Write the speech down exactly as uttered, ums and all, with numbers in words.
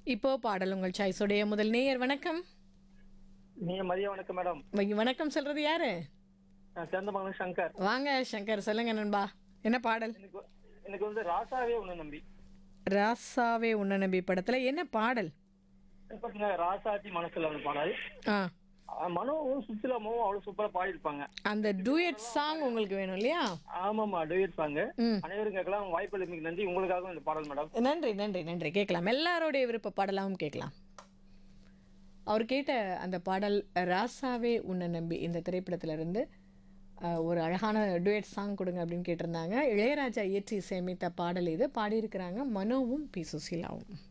இப்போ பாடல் உங்கள் சாய்ஸுடைய முதல் நேயர் வணக்கம். நீங்க மதிய வணக்கம் மேடம். வ- வணக்கம் சொல்றது யாரு? நான் சேர்ந்தமங்கலம் சங்கர். வாங்க சங்கர், சொல்லுங்க நண்பா, என்ன பாடல்? எனக்கு எனக்கு வந்து ராசாவே ஒண்ணு நம்பி. ராசாவே உன்ன நம்பி படத்துல என்ன பாடல்? பாத்தீங்கன்னா ராசாத்தி மனசுல ஒரு பாடல். ஆ, அஹ் மனோவும் சுசிலாமும் அவ்வளவு சூப்பரா பாடியிருப்பாங்க. அந்த டூயட் சாங் உங்களுக்கு வேணும் இல்லையா? ஆமாமா டூயிருப்பாங்க. ம், அனைவரும் கேட்கலாம். வாய்ப்பு மிக நன்றி. உங்களுக்காகவும் இந்த பாடல் மேடம். நன்றி நன்றி நன்றி. கேட்கலாம், எல்லாருடைய விருப்ப பாடலாகவும் கேட்கலாம். அவர் கேட்ட அந்த பாடல் ராசாவே உன்னை நம்பி இந்த திரைப்படத்திலிருந்து அஹ், ஒரு அழகான டூயட் சாங் கொடுங்க அப்படின்னு கேட்டிருந்தாங்க. இளையராஜா இயற்றி இசையமைத்த பாடல் இது. பாடியிருக்கிறாங்க மனோவும் பி சுசீலாவும்.